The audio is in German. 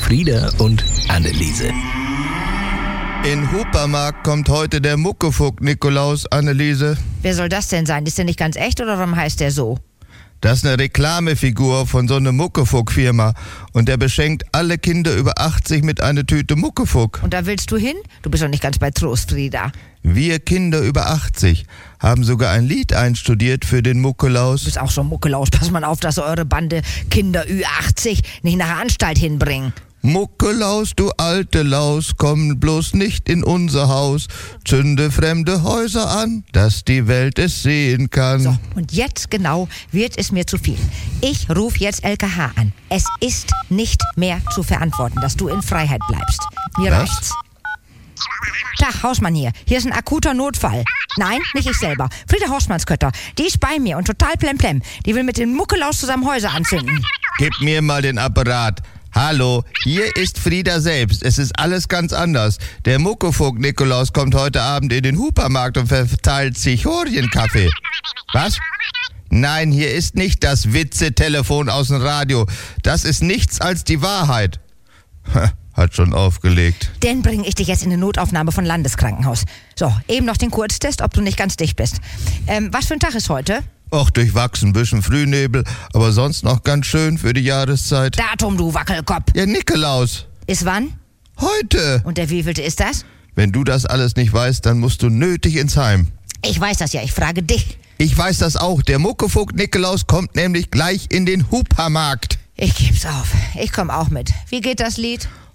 Frieda und Anneliese. In Hupermarkt kommt heute der Muckefuck-Nikolaus, Anneliese. Wer soll das denn sein? Ist der nicht ganz echt oder warum heißt der so? Das ist eine Reklamefigur von so einer Muckefuck-Firma. Und der beschenkt alle Kinder über 80 mit einer Tüte Muckefuck. Und da willst du hin? Du bist doch nicht ganz bei Trost, Frieda. Wir Kinder über 80 haben sogar ein Lied einstudiert für den Muckelaus. Du bist auch so ein Muckelaus. Pass mal auf, dass eure Bande Kinder Ü80 nicht nach der Anstalt hinbringen. Muckelaus, du alte Laus, komm bloß nicht in unser Haus. Zünde fremde Häuser an, dass die Welt es sehen kann. So, und jetzt genau wird es mir zu viel. Ich rufe jetzt LKH an. Es ist nicht mehr zu verantworten, dass du in Freiheit bleibst. Mir Was? reicht's. Tag, Hausmann hier. Hier ist ein akuter Notfall. Nein, nicht ich selber. Frieda Horstmannskötter. Die ist bei mir und total plemplem. Die will mit dem Muckelaus zusammen Häuser anzünden. Gib mir mal den Apparat. Hallo, hier ist Frieda selbst. Es ist alles ganz anders. Der Muckefuck-Nikolaus kommt heute Abend in den Hupermarkt und verteilt Zichorienkaffee. Was? Nein, hier ist nicht das Witzetelefon aus dem Radio. Das ist nichts als die Wahrheit. Hat schon aufgelegt. Den bringe ich dich jetzt in die Notaufnahme von Landeskrankenhaus. So, eben noch den Kurztest, ob du nicht ganz dicht bist. Was für ein Tag ist heute? Och, durchwachsen, bisschen Frühnebel, aber sonst noch ganz schön für die Jahreszeit. Datum, du Wackelkopf. Ja, Nikolaus. Ist wann? Heute. Und der wievielte ist das? Wenn du das alles nicht weißt, dann musst du nötig ins Heim. Ich weiß das ja, ich frage dich. Ich weiß das auch. Der Muckefuck-Nikolaus kommt nämlich gleich in den Hupermarkt. Ich geb's auf. Ich komm auch mit. Wie geht das Lied?